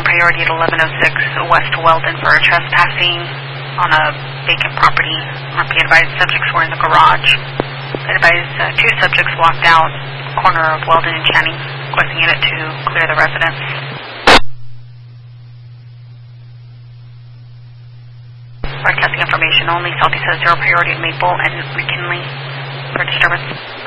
priority at 1106 West Weldon for trespassing on a vacant property. Be advised subjects were in the garage. Be advised two subjects walked out corner of Weldon and Channing, requesting unit to clear the residence. Broadcasting information only. Southeast has 0 priority at Maple and McKinley for disturbance.